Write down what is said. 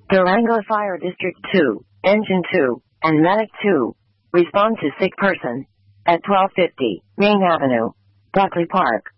Durango Fire District 2, Engine 2, and Medic 2. Respond to sick person. At 1250 Main Avenue, Buckley Park.